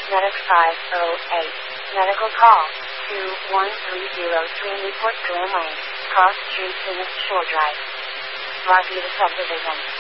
Medic 508. Medical call. 21303 Newport Glen Lane. Cross Street, Phoenix Shore Drive. Marquita Subdivision.